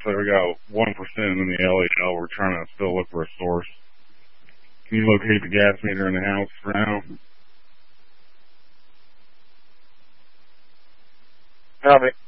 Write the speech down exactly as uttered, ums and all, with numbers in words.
like we got one percent in the L A L. We're trying to still look for a source. Can you locate the gas meter in the house for now? Copy.